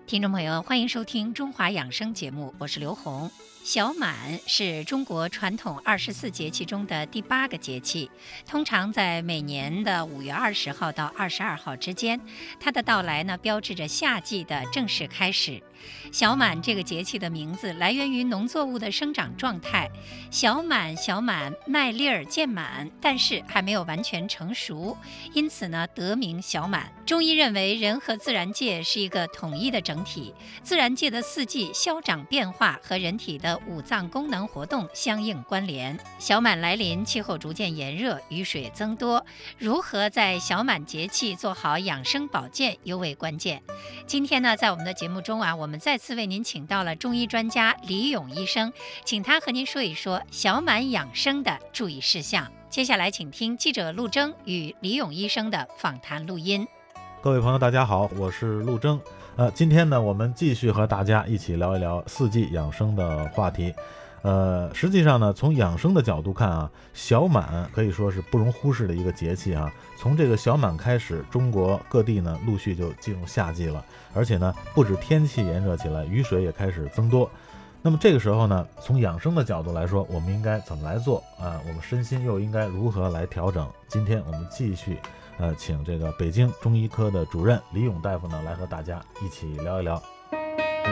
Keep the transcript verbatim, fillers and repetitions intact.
听众朋友，欢迎收听中华养生节目，我是刘红。小满是中国传统二十四节气中的第八个节气，通常在每年的五月二十号到二十二号之间。它的到来呢，标志着夏季的正式开始。小满这个节气的名字来源于农作物的生长状态，小满小满，麦粒儿渐满，但是还没有完全成熟，因此呢，得名小满。中医认为，人和自然界是一个统一的整体，自然界的四季消长变化和人体的五脏功能活动相应关联。小满来临，气候逐渐炎热，雨水增多，如何在小满节气做好养生保健尤为关键。今天呢，在我们的节目中啊，我们再次为您请到了中医专家李勇医生，请他和您说一说小满养生的注意事项。接下来请听记者陆征与李勇医生的访谈录音。 各位朋友大家好，我是陆征。呃，今天呢，我们继续和大家一起聊一聊四季养生的话题。呃，实际上呢，从养生的角度看啊，小满可以说是不容忽视的一个节气啊。从这个小满开始，中国各地呢陆续就进入夏季了，而且呢，不止天气炎热起来，雨水也开始增多。那么这个时候呢，从养生的角度来说，我们应该怎么来做啊？我们身心又应该如何来调整？今天我们继续呃，请这个北京中医科的主任李勇大夫呢，来和大家一起聊一聊。